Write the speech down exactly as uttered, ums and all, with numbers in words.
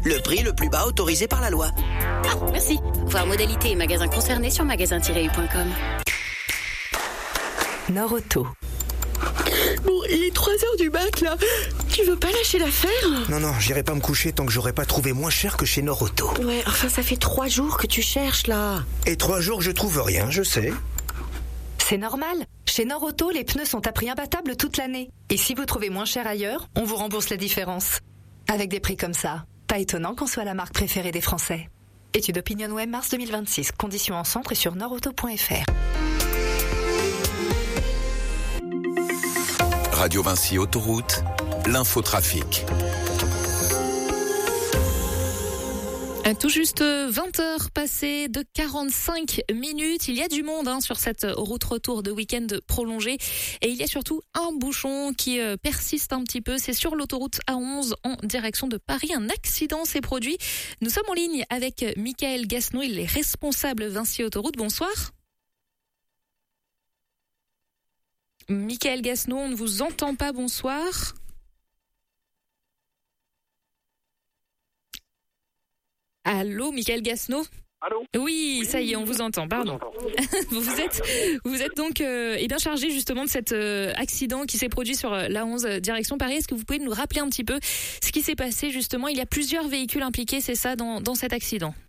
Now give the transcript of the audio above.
Le prix le plus bas autorisé par la loi. Ah, merci. Voir modalité et magasins concernés sur magasin tiret u point com. Nord-Auto. Bon, il est trois heures du mat, là. Tu veux pas lâcher l'affaire? Non, non, j'irai pas me coucher tant que j'aurai pas trouvé moins cher que chez Nord-Auto. Ouais, enfin, ça fait trois jours que tu cherches, là. Et trois jours que je trouve rien, je sais. C'est normal. Chez Nord-Auto, les pneus sont à prix imbattable toute l'année. Et si vous trouvez moins cher ailleurs, on vous rembourse la différence. Avec des prix comme ça, pas étonnant qu'on soit la marque préférée des Français. Étude OpinionWay mars deux mille vingt-six. Conditions en centre et sur nordauto point f r. Radio Vinci Autoroute, l'infotrafic. Tout juste vingt heures passées de quarante-cinq minutes. Il y a du monde hein, sur cette route retour de week-end prolongée. Et il y a surtout un bouchon qui euh, persiste un petit peu. C'est sur l'autoroute A onze en direction de Paris. Un accident s'est produit. Nous sommes en ligne avec Michael Gasneau. Il est responsable Vinci Autoroute. Bonsoir. Michael Gasneau, on ne vous entend pas. Bonsoir. Allô, Michael Gasneau? Allô? Oui, oui, ça y est, on vous entend, pardon. vous êtes vous êtes donc euh, eh bien chargé justement de cet euh, accident qui s'est produit sur euh, l'A onze euh, direction Paris. Est-ce que vous pouvez nous rappeler un petit peu ce qui s'est passé justement? Il y a plusieurs véhicules impliqués, c'est ça, dans, dans cet accident?